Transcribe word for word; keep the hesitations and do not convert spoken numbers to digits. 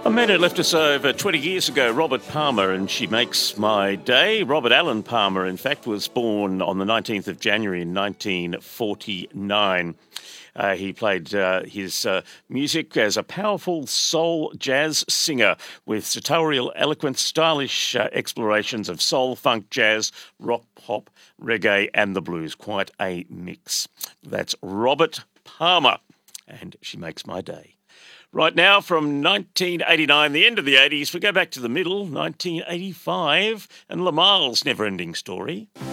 A man who left us over twenty years ago, Robert Palmer, and she makes my day. Robert Allen Palmer, in fact, was born on the nineteenth of January in nineteen forty-nine. Uh, he played uh, his uh, music as a powerful soul jazz singer with sartorial, eloquent, stylish uh, explorations of soul, funk, jazz, rock, pop, reggae and the blues. Quite a mix. That's Robert Palmer, and she makes my day. Right now, from nineteen eighty-nine, the end of the eighties, we go back to the middle, nineteen eighty-five, and Lamar's Never-Ending Story.